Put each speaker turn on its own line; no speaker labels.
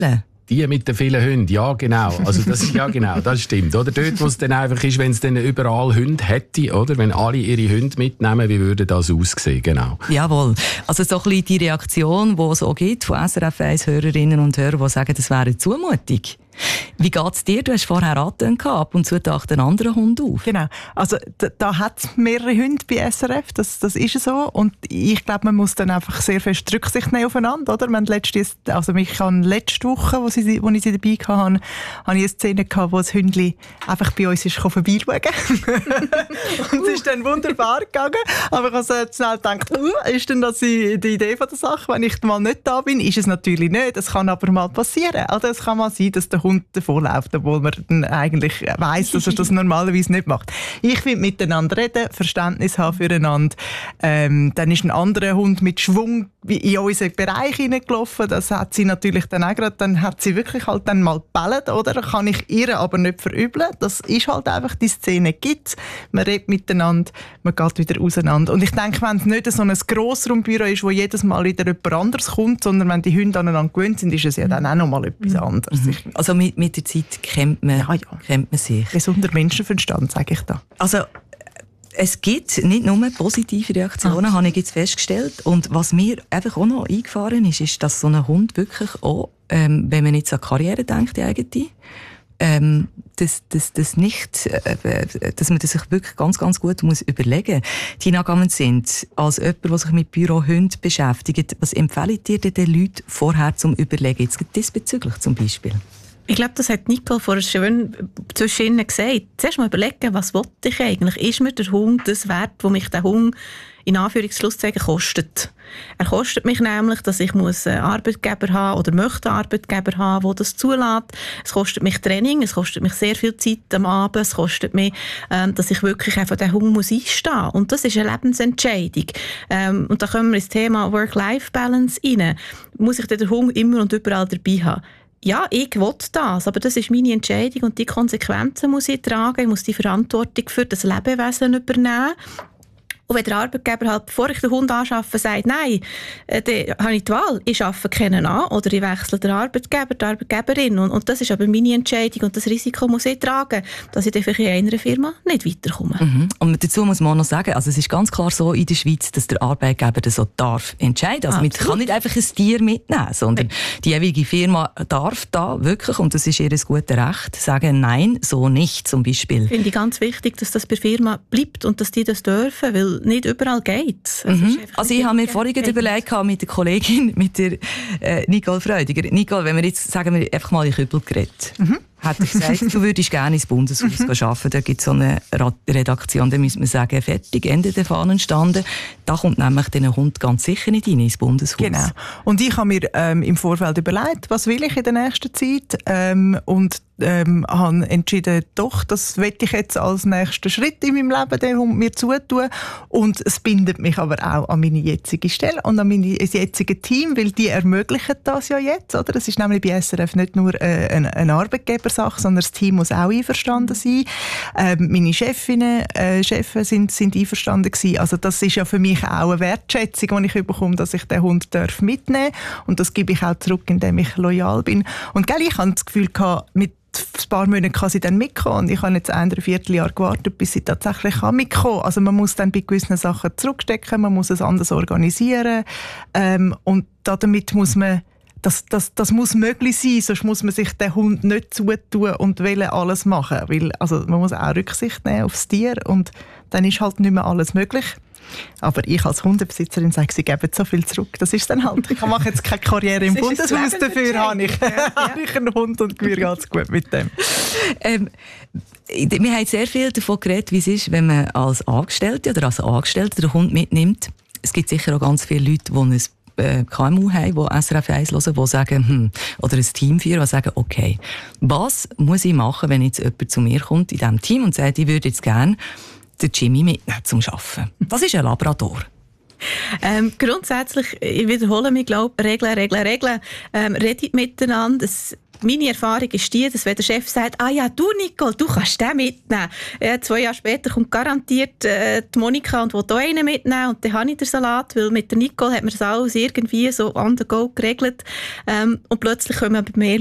Die mit den vielen Hunden, ja genau. Also das ist, ja genau, das stimmt. Oder dort, wo es dann einfach ist, wenn es dann überall Hunde hätte, oder? Wenn alle ihre Hunde mitnehmen, wie würde das aussehen? Genau.
Jawohl. Also so ein bisschen die Reaktion, die es auch gibt von SRF 1 Hörerinnen und Hörern, die sagen, das wäre eine Zumutung. Wie geht es dir? Du hast vorher angetönt, ab und zu taucht ein anderer Hund auf.
Genau. Also da hat es mehrere Hunde bei SRF, das ist so. Und ich glaube, man muss dann einfach sehr fest Rücksicht nehmen aufeinander, oder? Letzte Woche, wo ich sie dabei hatte, habe ich eine Szene gehabt, wo das Hündchen einfach bei uns ist vorbeischauen. Und es ist dann wunderbar gegangen. Aber ich habe so schnell gedacht, ist denn das die Idee von der Sache? Wenn ich mal nicht da bin, ist es natürlich nicht. Es kann aber mal passieren. Also es kann mal sein, dass der Hund davonläuft, obwohl man dann eigentlich weiss, dass er das normalerweise nicht macht. Ich will miteinander reden, Verständnis haben füreinander. Dann ist ein anderer Hund mit Schwung in unseren Bereich hineingelaufen. Das hat sie natürlich dann auch gerade, dann hat sie wirklich halt dann mal gebellt, oder? Kann ich ihr aber nicht verübeln. Das ist halt einfach, die Szene gibt. Man redet miteinander, man geht wieder auseinander. Und ich denke, wenn es nicht so ein Grossraumbüro ist, wo jedes Mal wieder jemand anderes kommt, sondern wenn die Hunde aneinander gewöhnt sind, ist es ja dann auch noch mal etwas anderes.
Also mit der Zeit kennt man sich.
Gesunder Menschenverstand, sage ich da.
Also es gibt nicht nur positive Reaktionen, habe ich jetzt festgestellt. Und was mir einfach auch noch eingefahren ist, ist, dass so ein Hund wirklich auch, wenn man jetzt an Karriere denkt, die eigene, dass man das sich wirklich ganz, ganz gut muss überlegen muss. Tina Gammen-Sind, als jemand, der sich mit Bürohunden beschäftigt, was empfehlt ihr den Leuten vorher zum Überlegen, jetzt diesbezüglich zum Beispiel?
Ich glaube, das hat Nicole vorher schön zwischen ihnen gesagt. Zuerst mal überlegen, was will ich eigentlich? Ist mir der Hund das wert, wo mich der Hund in Anführungszeichen kostet? Er kostet mich nämlich, dass ich einen Arbeitgeber haben oder möchte einen Arbeitgeber haben, der das zulässt. Es kostet mich Training, es kostet mich sehr viel Zeit am Abend, es kostet mich, dass ich wirklich einfach den Hund einstehen muss. Und das ist eine Lebensentscheidung. Und da kommen wir ins Thema Work-Life-Balance rein. Muss ich den Hund immer und überall dabei haben? Ja, ich will das, aber das ist meine Entscheidung und die Konsequenzen muss ich tragen. Ich muss die Verantwortung für das Lebewesen übernehmen. Und wenn der Arbeitgeber halt, bevor ich den Hund anschaffe, sagt, nein, dann habe ich die Wahl, ich arbeite keinen an oder ich wechsle den Arbeitgeber, die Arbeitgeberin. Und das ist aber meine Entscheidung und das Risiko muss ich tragen, dass ich dann vielleicht in einer Firma nicht weiterkomme.
Mhm. Und dazu muss man auch noch sagen, also es ist ganz klar so in der Schweiz, dass der Arbeitgeber das so darf entscheiden. Also man kann nicht einfach ein Tier mitnehmen, sondern die jeweilige Firma darf da wirklich, und das ist ihr gutes Recht, sagen, nein, so nicht zum Beispiel.
Finde ich ganz wichtig, dass das bei der Firma bleibt und dass die das dürfen, weil nicht überall geht.
Also ich habe mir vorhin überlegt mit der Kollegin, mit der Nicole Freudiger. Nicole, wenn wir jetzt, sagen wir, einfach mal in Kübel geredet. Hat er gesagt, du würdest gerne ins Bundeshaus arbeiten. Da gibt es so eine Redaktion, da müsste man sagen, fertig, Ende der Fahnenstande. Da kommt nämlich der Hund ganz sicher nicht rein ins Bundeshaus.
Genau. Und ich habe mir im Vorfeld überlegt, was will ich in der nächsten Zeit und habe entschieden, doch, das will ich jetzt als nächsten Schritt in meinem Leben den Hund mir zutun. Und es bindet mich aber auch an meine jetzige Stelle und an mein jetziges Team, weil die ermöglichen das ja jetzt. Oder? Es ist nämlich bei SRF nicht nur eine Arbeitgebersache, sondern das Team muss auch einverstanden sein. Meine Chefinnen, Chefs sind einverstanden gewesen. Also das ist ja für mich auch eine Wertschätzung, die ich bekomme, dass ich den Hund mitnehmen darf. Und das gebe ich auch zurück, indem ich loyal bin. Und ich hatte das Gefühl, mit ein paar Monaten kann sie dann mitkommen. Und ich habe jetzt 1 Vierteljahr gewartet, bis sie tatsächlich mitkommen kann. Also man muss dann bei gewissen Sachen zurückstecken, man muss es anders organisieren. Und damit muss man, das muss möglich sein, sonst muss man sich den Hund nicht zutun und alles machen. Weil, also man muss auch Rücksicht nehmen aufs Tier und dann ist halt nicht mehr alles möglich. Aber ich als Hundebesitzerin sage, sie geben so viel zurück. Das ist dann halt. Ich mache jetzt keine Karriere im Bundeshaus, dafür habe ich einen Hund und mir geht es gut mit dem.
Wir haben sehr viel davon geredet, wie es ist, wenn man als Angestellte oder als Angestellter den Hund mitnimmt. Es gibt sicher auch ganz viele Leute, die ein KMU haben, die SRF 1 hören, die sagen, oder ein Team führen, die sagen, okay, was muss ich machen, wenn jetzt jemand zu mir kommt in diesem Team und sagt, ich würde jetzt gerne den Jimmy mitnehmen zum Arbeiten. Was ist ein Labrador?
Grundsätzlich, ich wiederhole mich, glaube Regeln. Redet miteinander. meine Erfahrung ist die, dass wenn der Chef sagt, ah ja, du Nicole, du kannst den mitnehmen. 2 Jahre später kommt garantiert die Monika und will da einen mitnehmen und dann habe ich den Salat, weil mit der Nicole hat man das alles irgendwie so on the go geregelt. Und plötzlich kommen mehr